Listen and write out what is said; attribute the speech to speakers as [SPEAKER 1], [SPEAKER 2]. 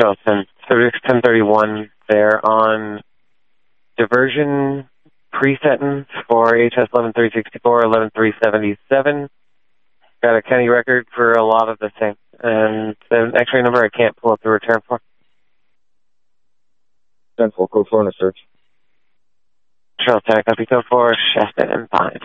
[SPEAKER 1] Charles 1031 there on diversion pre-sentence for HS 11364, 11377. Got a county record for a lot of the same. And an X-ray number I can't pull up the return for.
[SPEAKER 2] 10-4, code 4 on a search.
[SPEAKER 1] Charles 10, copy code 4, Shasta M5.